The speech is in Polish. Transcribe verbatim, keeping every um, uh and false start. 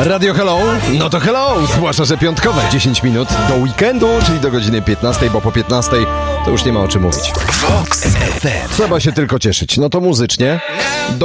Radio Hello? No to hello! Zwłaszcza, że piątkowe dziesięć minut do weekendu, czyli do godziny piętnastej, bo po piętnastej to już nie ma o czym mówić. Trzeba się tylko cieszyć. No to muzycznie.